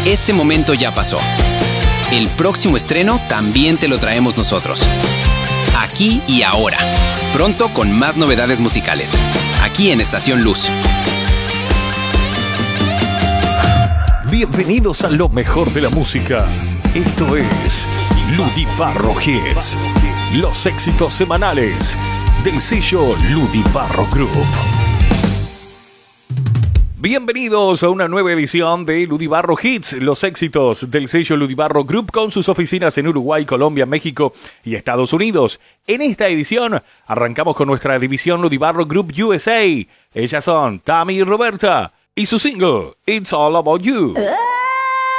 Este momento ya pasó. El próximo estreno también te lo traemos nosotros. Aquí y ahora. Pronto con más novedades musicales. Aquí en Estación Luz. Bienvenidos a lo mejor de la música. Esto es Ludibarro Hits. Los éxitos semanales del sello Ludibarro Group. Bienvenidos a una nueva edición de Ludibarro Hits, los éxitos del sello Ludibarro Group con sus oficinas en Uruguay, Colombia, México y Estados Unidos. En esta edición arrancamos con nuestra división Ludibarro Group USA. Ellas son Tammy y Roberta y su single It's All About You.